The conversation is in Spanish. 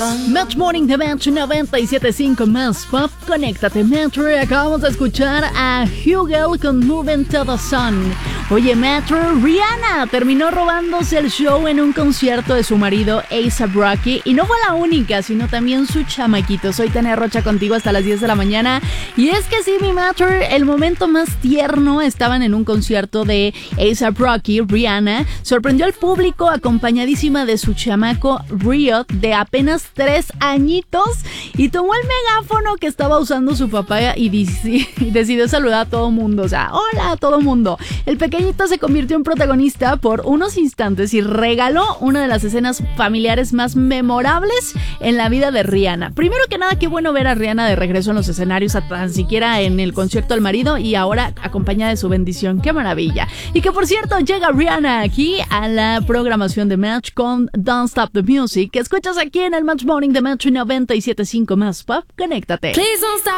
Match Morning de Match 97.5 más pop. Conéctate, Metro. Acabamos de escuchar a Hugel con Moving to the Sun. Oye, Metro, Rihanna terminó robándose el show en un concierto de su marido A$AP Rocky. Y no fue la única, sino también su chamaquito. Soy Tania Rocha contigo hasta las 10 de la mañana. Y es que sí, mi Metro, el momento más tierno. Estaban en un concierto de A$AP Rocky. Rihanna sorprendió al público acompañadísima de su chamaco Riot, de apenas 3 añitos, y tomó el megáfono que estaba usando su papá y decidió saludar a todo mundo. O sea, hola a todo mundo. El pequeñito se convirtió en protagonista por unos instantes y regaló una de las escenas familiares más memorables en la vida de Rihanna. Primero que nada, qué bueno ver a Rihanna de regreso en los escenarios, tan siquiera en el concierto del marido, y ahora acompañada de su bendición. ¡Qué maravilla! Y que por cierto, llega Rihanna aquí a la programación de Match con Don't Stop the Music, que escuchas aquí en el Match Morning de Match 97.5 más pop. Conéctate.